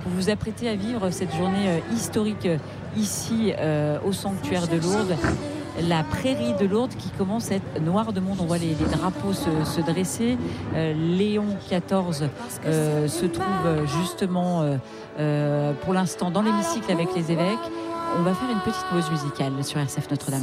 Vous vous apprêtez à vivre cette journée historique ici au sanctuaire de Lourdes. La prairie de Lourdes qui commence à être noire de monde. On voit les drapeaux se dresser. Léon XIV se trouve justement pour l'instant dans l'hémicycle avec les évêques. On va faire une petite pause musicale sur RCF Notre-Dame.